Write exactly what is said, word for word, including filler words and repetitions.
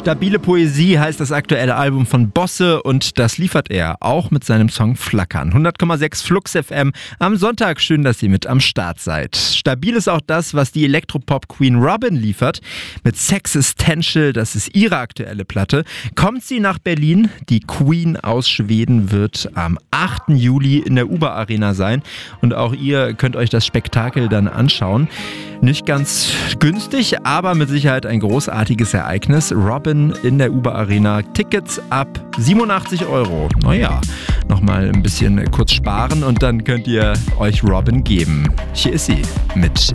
Stabile Poesie heißt das aktuelle Album von Bosse und das liefert er auch mit seinem Song Flackern. hundert Komma sechs Flux F M am Sonntag. Schön, dass ihr mit am Start seid. Stabil ist auch das, was die Elektropop-Queen Robyn liefert. Mit Sexistential, das ist ihre aktuelle Platte, kommt sie nach Berlin. Die Queen aus Schweden wird am achten Juli in der Uber Arena sein und auch ihr könnt euch das Spektakel dann anschauen. Nicht ganz günstig, aber mit Sicherheit ein großartiges Ereignis. Robyn in der Uber Arena. Tickets ab siebenundachtzig Euro. Naja, nochmal ein bisschen kurz sparen und dann könnt ihr euch Robyn geben. Hier ist sie mit